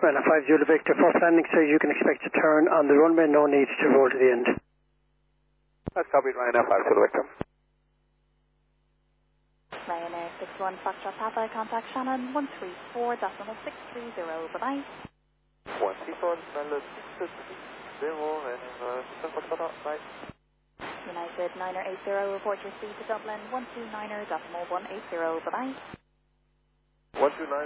Well, 5 Julia Victor, first landing, sir, you can expect to turn on the runway, no need to roll to the end. That's copied, Ryanair 5 Julia Victor. Ryanair 61 Foxtrot Papa, contact Shannon 134.630, bye-bye. 134.630, bye. United 980, report your speed to Dublin 129.180, bye-bye. 129.